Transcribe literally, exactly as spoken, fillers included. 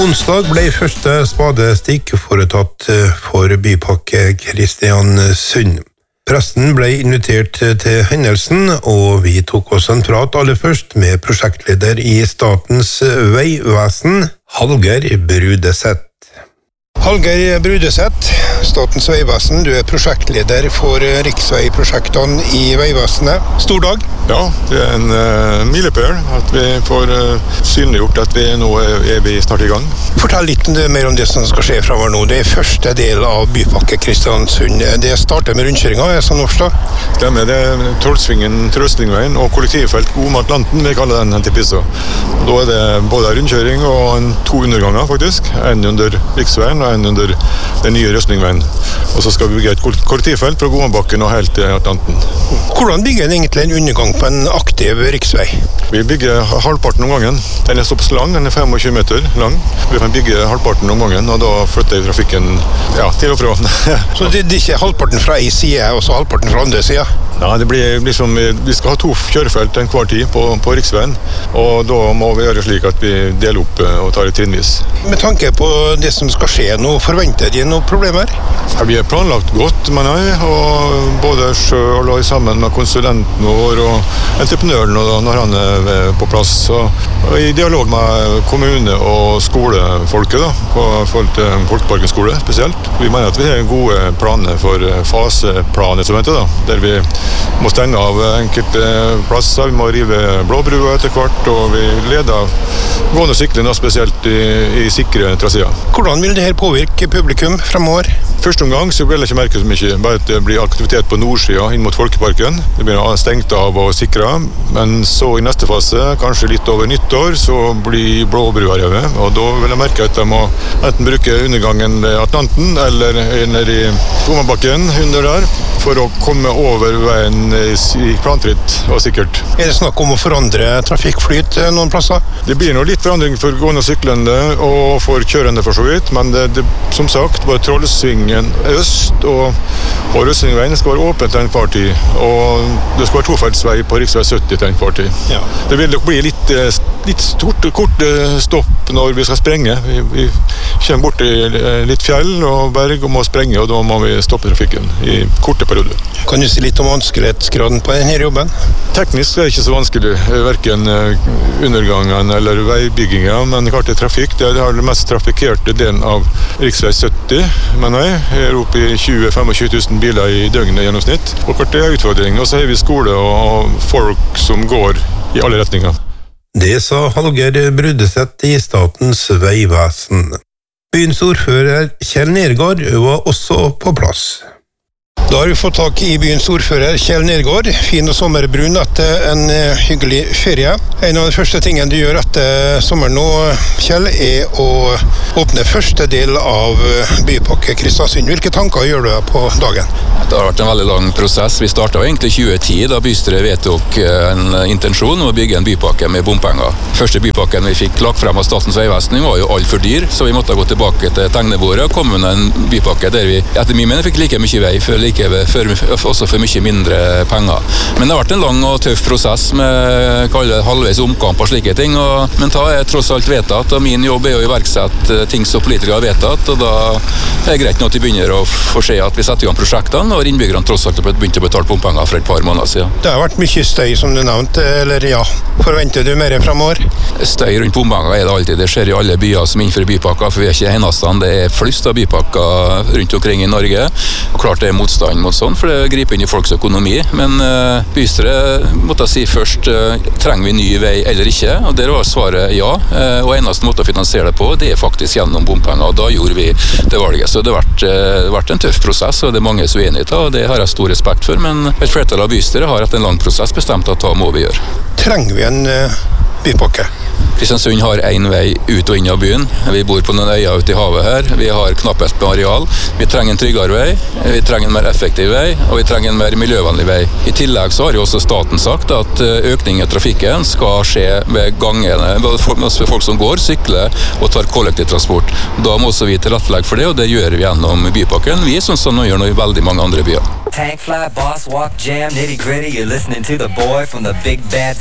Onsdag ble første spadestikk foretatt for bypakke Kristiansund. Pressen ble invitert til hendelsen, og vi tok oss en prat aller først med prosjektleder i Statens vegvesen, Hallgeir Brudeseth. Hallgeir Brudeseth, Statens vegvesen, du er prosjektleder for riksveiprosjektene i Vegvesenet. Stor dag? Ja, det er en uh, milepæl at vi får uh, synliggjort at vi nå er, er vi snart i gang. Fortell litt mer om det som skal skje fremover nå. Det er første del av bypakke Kristiansund. Det starter med rundkjøringa, er det sånn oppstått? Stemmer, det er Trollsvingen, Trøstlingveien og kollektivfelt Godmatlanten, vi kaller den til Pissa. Da er det både rundkjøring og en, to underganger faktisk, en under riksveien og en under den nye Røstlingveien. Og så skal vi bygge et kollektivfelt fra Godmatbakken og helt til Atlanten. Hvordan bygger en egentlig en undergang på en aktiv riksvei? Vi bygger halvparten om gangen. Den er såpass lang, den er tjuefem meter lang. Vi kan bygge halvparten om gangen, og da flytter vi trafikken ja, til og fra. Så det, det er ikke halvparten fra en side, og så halvparten fra andre siden? Ja, det blir, blir som, vi skal ha to kjørefelt en hver tid på, på riksveien, og da må vi gjøre slik at vi deler opp og tar det trinnvis. Med tanke på det som skal skje nå, forventer de noen problemer? Ja, vi har planlagt godt, mener jeg, og både selv og sammen med konsulenten vår og entreprenøren når han er på plass, og, og i dialog med kommune og skolefolket da, på forhold til Folkeparken skole spesielt. Vi mener at vi har gode planer for faseplaner som heter da, der vi må stenge av enkelte plasser, vi må rive blåbrua etter hvert, og vi leder gående syklene spesielt i, i sikre traseer. Hvordan vil dette påvirke publikum fremover? Første omgang så vil det ikke merke så mye, bare at det blir aktivitet på nordsiden inn mot Folkeparken. Det blir stengt av og sikret, men så i neste fase, kanskje litt over nyttår, så blir blåbrua revet, og da vil jeg merke at de må enten bruke undergangen ved Atlanten, eller nede i Godmatbakken under der, for å komme over veien i planfritt og sikkert. Er det snakk om å forandre trafikkflyt noen plasser? Det blir nå litt forandring for gående og syklende og for kjørende for så vidt, men det, det, som sagt, bare Trollsvingen øst og, og Røstlingveien skal være åpent til en par tid, og det skal være tofeltsvei på riksvei sytti til en par tid. Ja. Det vil nok bli litt, litt stort, kort stopp når vi skal sprenge. Vi, vi kommer bort til litt fjell og berg og må sprenge, og da må vi stoppe trafikken i korte perioder. Kan du si litt om vanskelighetsgraden på denne jobben? Teknisk er det ikke så vanskelig, hverken undergangen eller veibyggingen, men klart det er trafikk. Det er den mest trafikkerte delen av riksvei sytti, mener jeg. Det er oppe i tjue til tjuefem tusen biler i døgnet i gjennomsnitt. Og klart det er utfordring, og så har vi skole og folk som går i alle retninger. Det sa Hallgeir Brudeseth i Statens vegvesen. Byens ordfører Kjell Nergård var også på plass. Da har vi fått tak i byens ordfører Kjell Nergård, fin og sommerbrun etter en hyggelig ferie. En av de første tingene du gjør etter sommeren nå, Kjell, er å åpne første del av bypakke Kristiansund. Hvilke tanker gjør du på dagen? Det har vært en veldig lang prosess. Vi startet egentlig i tjue ti, da bystyret vedtok en intensjon om å bygge en bypakke med bompenger. Første bypakken vi fikk lagt frem av Statens vegvesen var jo alt for dyr, så vi måtte gå tilbake til tegnebordet og komme med en bypakke der vi etter min mening fikk like mye vei for like For, også for mye mindre penger. Men det har vært en lang og tøff prosess med halvveis omkamp og slike ting, og, men da er tross alt vedtatt, og min jobb er å iverksette ting som politikere har vedtatt, og da er det greit når de begynner å få se at vi setter i gang prosjektene, og innbyggerne tross alt har begynt å betale bompenger for et par måneder siden. Det har vært mye støy som du nevnte, eller ja, forventer du mer fremover? Støy rundt bompenger er det alltid, det skjer i alle byer som innfører bypakker, for vi er ikke eneste, det er flust av bypakker rundt omkring i Norge, og klart det er motstand mot sånn, for det griper inn i folks økonomi. Men uh, bystyret måtte si først, uh, trenger vi ny vei eller ikke? Og der var svaret ja. Uh, og eneste måte å finansiere det på, det er faktisk gjennom bompenger. Og da gjorde vi det valget. Så det har vært, uh, vært en tøff prosess, og det er mange som er uenige i det, og det har jeg stor respekt for. Men et flertall av bystyret har etter en lang prosess bestemt at da må vi gjøre. Trenger vi en uh, bypakke? Kristiansund har en vei ut og inn av byen. Vi bor på noen øyer ute i havet her. Vi har knapphet på areal. Vi trenger en tryggere vei, vi trenger en mer effektiv vei, og vi trenger en mer miljøvennlig vei. I tillegg så har jo også staten sagt at økning i trafikken skal skje ved gangene, for folk som går, sykler og tar kollektivtransport. Da må også vi tilrettelegge for det, og det gjør vi gjennom bypakken. Vi er sånn som nå gjør noe i veldig mange andre byer. Tank fly, boss walk, jam, nitty gritty. You're listening to the boy from the big bad